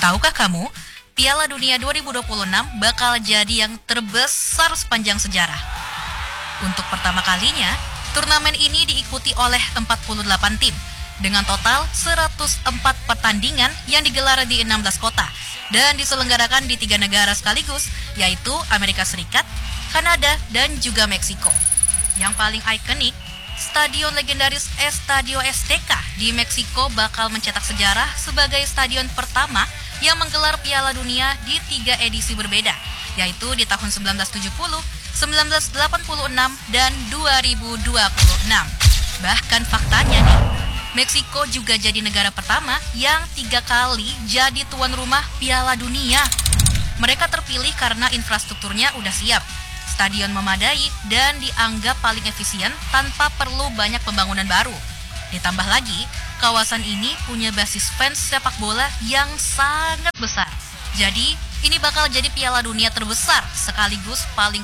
Tahukah kamu, Piala Dunia 2026 bakal jadi yang terbesar sepanjang sejarah. Untuk pertama kalinya, turnamen ini diikuti oleh 48 tim dengan total 104 pertandingan yang digelar di 16 kota dan diselenggarakan di 3 negara sekaligus, yaitu Amerika Serikat, Kanada, dan juga Meksiko. Yang paling ikonik, Stadion legendaris Estadio Azteca di Meksiko bakal mencetak sejarah sebagai stadion pertama yang menggelar Piala Dunia di 3 edisi berbeda, yaitu di tahun 1970, 1986, dan 2026. Bahkan faktanya nih, Meksiko juga jadi negara pertama yang 3 kali jadi tuan rumah Piala Dunia. Mereka terpilih karena infrastrukturnya udah siap, stadion memadai, dan dianggap paling efisien tanpa perlu banyak pembangunan baru. Ditambah lagi, kawasan ini punya basis fans sepak bola yang sangat besar. Jadi, ini bakal jadi Piala Dunia terbesar sekaligus paling